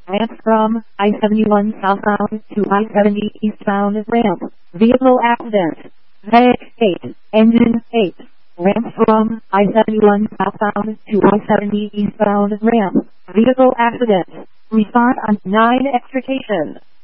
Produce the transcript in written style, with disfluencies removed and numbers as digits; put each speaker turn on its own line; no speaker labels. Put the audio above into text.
Ramp from I-71 southbound to I-70 eastbound ramp. Vehicle accident. Medic 8. Engine 8. Ramp from I-71 southbound to I-70 eastbound ramp. Vehicle accident. Respond on 9 extrication.